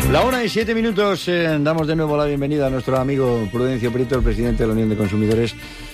La 1:07, damos de nuevo la bienvenida a nuestro amigo Prudencio Prieto, el presidente de la Unión de Consumidores,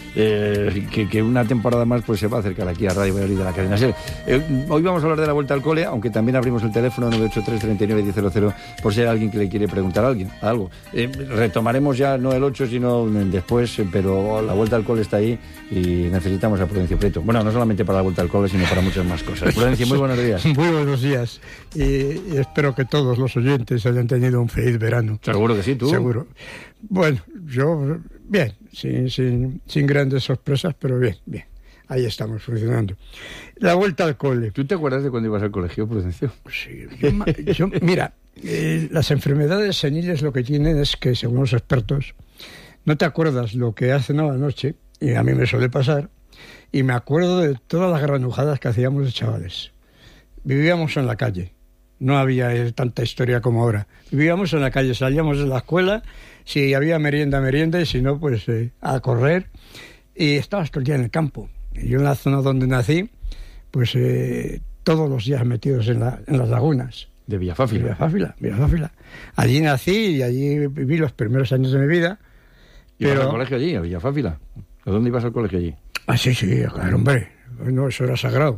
que una temporada más pues se va a acercar aquí a Radio Valladolid de la cadena SER. Hoy vamos a hablar de la vuelta al cole, aunque también abrimos el teléfono 983-39-1000 por si hay alguien que le quiere preguntar algo. Retomaremos ya no el 8 sino después, pero la vuelta al cole está ahí y necesitamos a Prudencio Prieto. Bueno, no solamente para la vuelta al cole, sino para muchas más cosas. Prudencio, muy buenos días. Muy buenos días y espero que todos los oyentes hayan tenido un feliz verano. Seguro que sí, tú. Seguro. Bueno, yo bien, sin grandes sorpresas, pero bien. Ahí estamos funcionando. La vuelta al cole. ¿Tú te acuerdas de cuando ibas al colegio, Prudencio? Sí, mira, las enfermedades seniles lo que tienen es que, según los expertos, no te acuerdas lo que has cenado anoche, y a mí me suele pasar, y me acuerdo de todas las granujadas que hacíamos de chavales. Vivíamos en la calle. No había tanta historia como ahora. Vivíamos en la calle, salíamos de la escuela, si había merienda, y si no, pues a correr. Y estabas todo el día en el campo. Y yo en la zona donde nací, pues todos los días metidos en las lagunas. De Villafáfila. Villafáfila. Allí nací y allí viví los primeros años de mi vida. ¿Ibas al colegio allí, a Villafáfila? ¿A dónde ibas al colegio allí? Ah, sí, claro, hombre. No, eso era sagrado.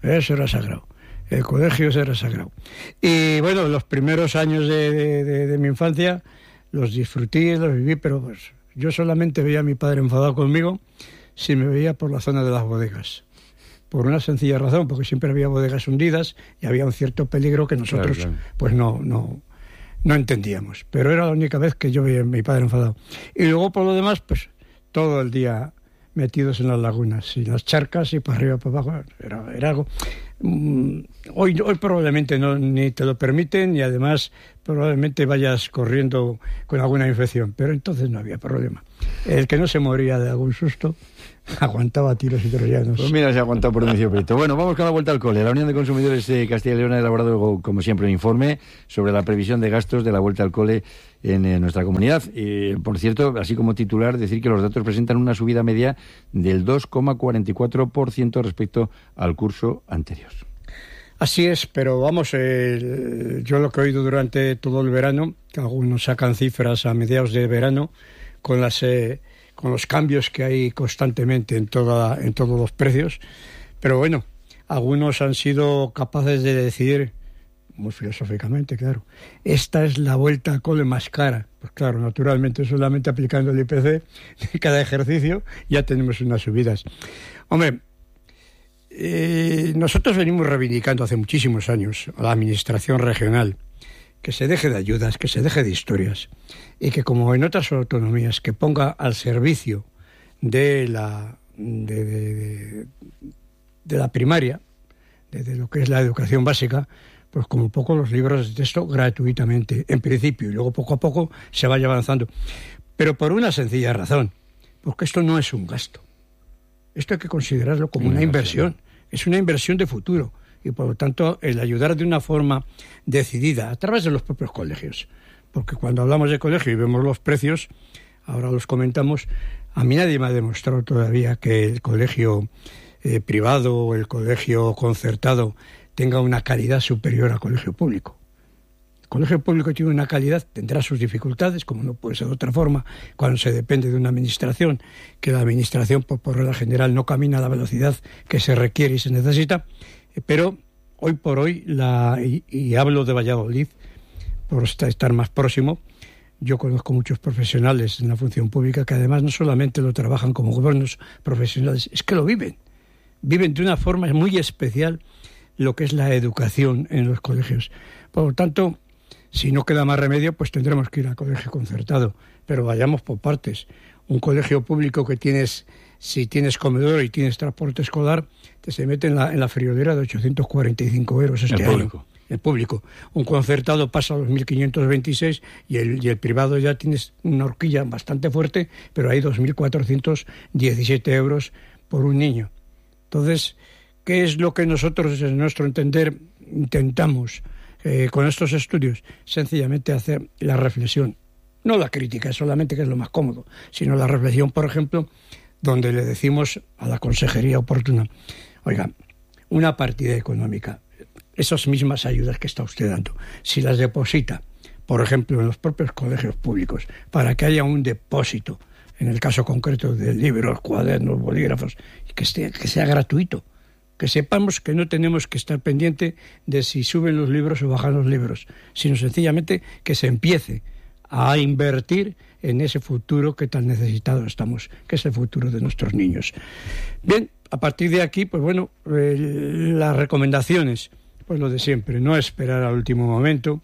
El colegio era sagrado. Y bueno, los primeros años de mi infancia los disfruté, los viví, pero pues yo solamente veía a mi padre enfadado conmigo si me veía por la zona de las bodegas. Por una sencilla razón, porque siempre había bodegas hundidas y había un cierto peligro que nosotros claro. Pues no entendíamos. Pero era la única vez que yo veía a mi padre enfadado. Y luego por lo demás, pues todo el día metidos en las lagunas y las charcas y para arriba, para abajo. Era algo... Hoy probablemente ni te lo permiten y además probablemente vayas corriendo con alguna infección, pero entonces no había problema. El que no se moría de algún susto aguantaba tiros y troyanos. Pues mira, se ha aguantado Prudencio Prieto. Bueno, vamos con la vuelta al cole. La Unión de Consumidores de Castilla y León ha elaborado, como siempre, un informe sobre la previsión de gastos de la vuelta al cole en nuestra comunidad. Por cierto, así como titular, decir que los datos presentan una subida media del 2,44% respecto al curso anterior. Así es, pero vamos, yo lo que he oído durante todo el verano, que algunos sacan cifras a mediados de verano, con los cambios que hay constantemente en todos los precios, pero bueno, algunos han sido capaces de decidir, muy filosóficamente, claro, esta es la vuelta al cole más cara. Pues claro, naturalmente, solamente aplicando el IPC de cada ejercicio ya tenemos unas subidas. Hombre, nosotros venimos reivindicando hace muchísimos años a la administración regional que se deje de ayudas, que se deje de historias y que, como en otras autonomías, que ponga al servicio de la primaria, de lo que es la educación básica, pues como poco los libros de texto gratuitamente, en principio, y luego poco a poco se vaya avanzando. Pero por una sencilla razón, porque esto no es un gasto. Esto hay que considerarlo como una inversión. Es una inversión de futuro. Y por lo tanto, el ayudar de una forma decidida, a través de los propios colegios. Porque cuando hablamos de colegio y vemos los precios, ahora los comentamos, a mí nadie me ha demostrado todavía que el colegio privado o el colegio concertado tenga una calidad superior al colegio público. El colegio público tiene una calidad, tendrá sus dificultades, como no puede ser de otra forma, cuando se depende de una administración, que la administración por regla general no camina a la velocidad que se requiere y se necesita, pero hoy por hoy, y hablo de Valladolid, por estar más próximo, yo conozco muchos profesionales en la función pública que además no solamente lo trabajan como gobiernos profesionales, es que lo viven de una forma muy especial lo que es la educación en los colegios. Por lo tanto, si no queda más remedio, pues tendremos que ir al colegio concertado, pero vayamos por partes. Un colegio público si tienes comedor y tienes transporte escolar, se mete en la friolera de 845 euros este año. El público. Un concertado pasa a los 1.526 y el privado ya tienes una horquilla bastante fuerte, pero hay 2.417 euros por un niño. Entonces, ¿qué es lo que nosotros, en nuestro entender, intentamos con estos estudios? Sencillamente hacer la reflexión, no la crítica, solamente que es lo más cómodo, sino la reflexión, por ejemplo, donde le decimos a la consejería oportuna, oiga, una partida económica, esas mismas ayudas que está usted dando, si las deposita por ejemplo, en los propios colegios públicos, para que haya un depósito, en el caso concreto de libros, cuadernos, bolígrafos, que sea gratuito. Que sepamos que no tenemos que estar pendiente de si suben los libros o bajan los libros, sino sencillamente que se empiece a invertir en ese futuro que tan necesitados estamos, que es el futuro de nuestros niños. Bien, a partir de aquí, pues bueno, las recomendaciones, pues lo de siempre, no esperar al último momento,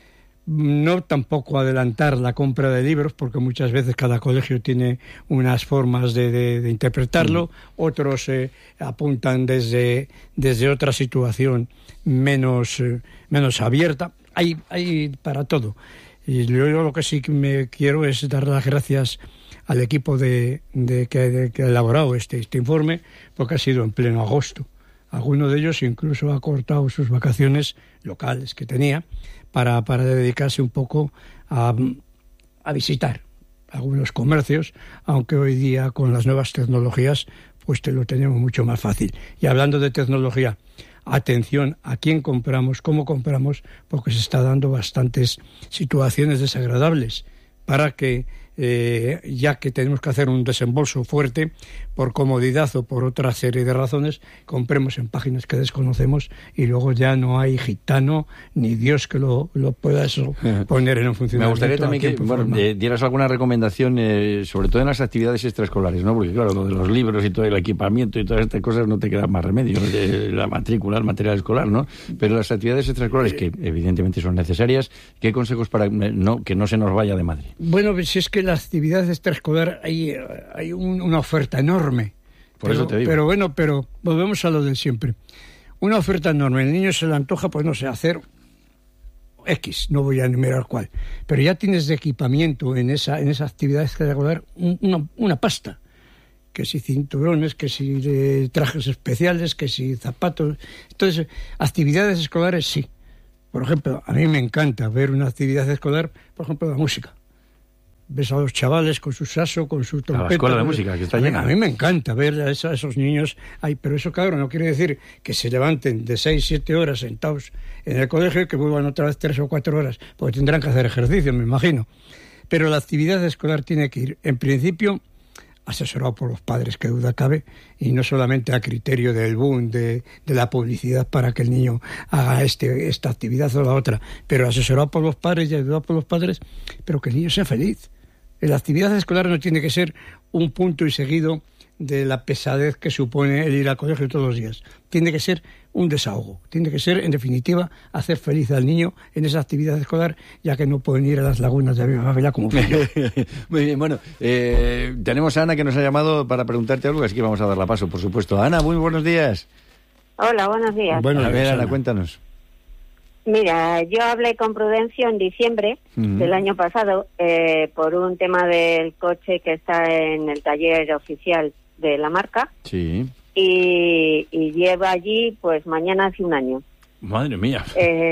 no tampoco adelantar la compra de libros, porque muchas veces cada colegio tiene unas formas de interpretarlo, otros apuntan desde otra situación menos abierta, hay para todo. Y yo lo que sí que me quiero es dar las gracias al equipo que ha elaborado este informe, porque ha sido en pleno agosto. Alguno de ellos incluso ha cortado sus vacaciones locales que tenía para dedicarse un poco a visitar algunos comercios, aunque hoy día con las nuevas tecnologías pues te lo tenemos mucho más fácil. Y hablando de tecnología, atención a quién compramos, cómo compramos, porque se está dando bastantes situaciones desagradables para que, ya que tenemos que hacer un desembolso fuerte, por comodidad o por otra serie de razones, compremos en páginas que desconocemos y luego ya no hay gitano ni Dios que lo pueda poner en un funcionamiento. Me gustaría también que dieras alguna recomendación, sobre todo en las actividades extraescolares, ¿no? Porque claro, lo de los libros y todo el equipamiento y todas estas cosas no te queda más remedio, la matrícula, el material escolar, ¿no? Pero las actividades extraescolares, que evidentemente son necesarias, ¿qué consejos para que no se nos vaya de madre? Bueno, si es que las actividades extraescolares hay una oferta enorme. Por eso te digo. Pero volvemos a lo de siempre. Una oferta enorme. El niño se le antoja, pues no sé, hacer X, no voy a enumerar cuál. Pero ya tienes de equipamiento en esa actividad extraescolar una pasta. Que si cinturones, que si trajes especiales, que si zapatos. Entonces, actividades escolares sí. Por ejemplo, a mí me encanta ver una actividad escolar, por ejemplo, la música. Ves a los chavales con su saxo, con su trompeta. La escuela de música, que está llena. A mí me encanta ver a esos niños. Pero eso, claro, no quiere decir que se levanten de 6, 7 horas sentados en el colegio y que vuelvan otra vez 3 o 4 horas, porque tendrán que hacer ejercicio, me imagino. Pero la actividad escolar tiene que ir, en principio, asesorado por los padres, que duda cabe, y no solamente a criterio del boom, de la publicidad para que el niño haga esta actividad o la otra, pero asesorado por los padres y ayudado por los padres, pero que el niño sea feliz. La actividad escolar no tiene que ser un punto y seguido de la pesadez que supone el ir al colegio todos los días. Tiene que ser un desahogo. Tiene que ser, en definitiva, hacer feliz al niño en esa actividad escolar, ya que no pueden ir a las lagunas de Avila como fui yo. Muy bien, bueno, tenemos a Ana que nos ha llamado para preguntarte algo, así que vamos a darle paso, por supuesto. Ana, muy buenos días. Hola, buenos días. Bueno, a ver, Ana, cuéntanos. Mira, yo hablé con Prudencio en diciembre del año pasado por un tema del coche que está en el taller oficial de la marca. Sí. Y lleva allí, pues mañana hace un año. Madre mía.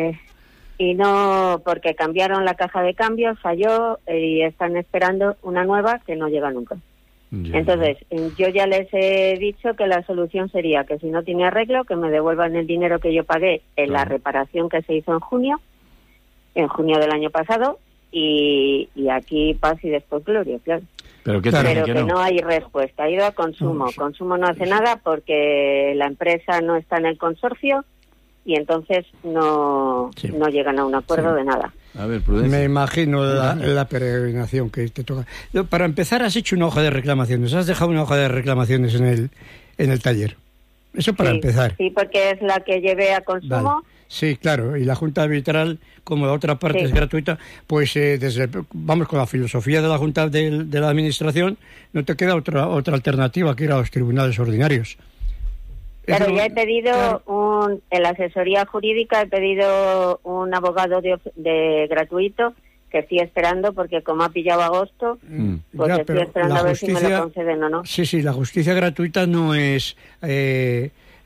Y no, porque cambiaron la caja de cambios, falló y están esperando una nueva que no llega nunca. Ya. Entonces, yo ya les he dicho que la solución sería que si no tiene arreglo, que me devuelvan el dinero que yo pagué en la reparación que se hizo en junio del año pasado, y aquí paz y después gloria, claro. Pero que no hay respuesta. Ha ido a Consumo. No, sí. Consumo no hace nada porque la empresa no está en el consorcio y entonces no llegan a un acuerdo de nada. A ver, Prudencia. Me imagino la peregrinación que te toca. Para empezar, has hecho una hoja de reclamaciones. Has dejado una hoja de reclamaciones en el taller. Eso para empezar. Sí, porque es la que llevé a Consumo. Vale. Sí, claro. Y la Junta Arbitral, como la otra parte es gratuita, pues vamos con la filosofía de la Junta de la Administración, no te queda otra alternativa que ir a los tribunales ordinarios. Claro, ya he pedido en la asesoría jurídica, he pedido un abogado de gratuito que estoy esperando porque como ha pillado agosto, pues estoy esperando a ver si me lo conceden o no. Sí, la justicia gratuita no es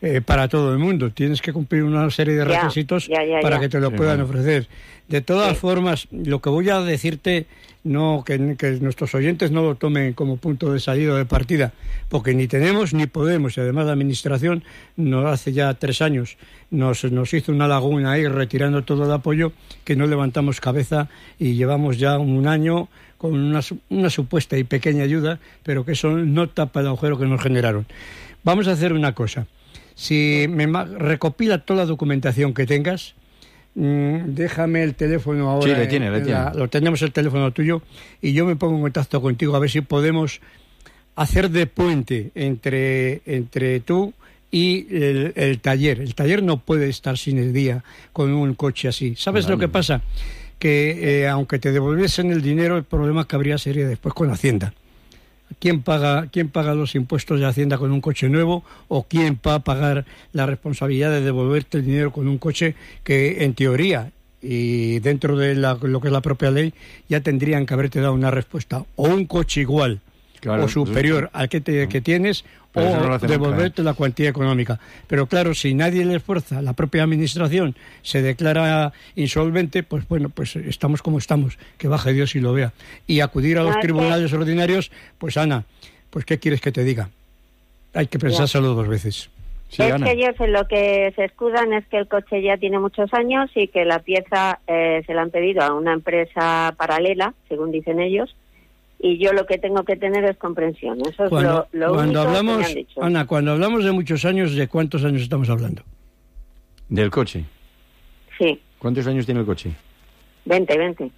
para todo el mundo. Tienes que cumplir una serie de requisitos para que te lo puedan ofrecer. De todas formas, lo que voy a decirte, que nuestros oyentes no lo tomen como punto de salida o de partida, porque ni tenemos ni podemos, y además la Administración hace ya 3 años nos hizo una laguna ahí retirando todo el apoyo, que no levantamos cabeza y llevamos ya un año con una supuesta y pequeña ayuda, pero que eso no tapa el agujero que nos generaron. Vamos a hacer una cosa. Si me recopila toda la documentación que tengas, déjame el teléfono ahora. Sí, le tiene. Lo tenemos el teléfono tuyo y yo me pongo en contacto contigo a ver si podemos hacer de puente entre tú y el taller. El taller no puede estar sin el día con un coche así. ¿Sabes lo que pasa? Que aunque te devolviesen el dinero, el problema que habría sería después con Hacienda. ¿Quién paga los impuestos de Hacienda con un coche nuevo? ¿O quién va a pagar la responsabilidad de devolverte el dinero con un coche que, en teoría, y dentro de lo que es la propia ley, ya tendrían que haberte dado una respuesta? O un coche igual, claro, o superior al que tienes, o no devolverte la cuantía económica. Pero claro, si nadie le esfuerza, la propia Administración se declara insolvente, pues bueno, pues estamos como estamos, que baje Dios y lo vea. Y acudir a los tribunales ordinarios, pues Ana, pues ¿qué quieres que te diga? Hay que pensárselo 2 veces. Sí, es que ellos en lo que se escudan es que el coche ya tiene muchos años y que la pieza se la han pedido a una empresa paralela, según dicen ellos, y yo lo que tengo que tener es comprensión. Eso es lo único que me han dicho. Ana, cuando hablamos de muchos años, ¿de cuántos años estamos hablando? ¿Del coche? Sí. ¿Cuántos años tiene el coche? 20.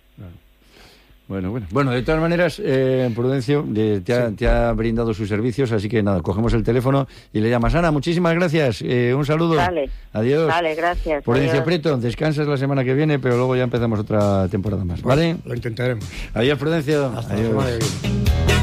Bueno, de todas maneras, Prudencio te ha brindado sus servicios, así que nada, cogemos el teléfono y le llamas. Ana, muchísimas gracias, un saludo. Vale. Adiós. Vale, gracias. Prudencio Prieto, descansas la semana que viene, pero luego ya empezamos otra temporada más, ¿vale? Lo intentaremos. Adiós, Prudencio. Hasta la semana que viene.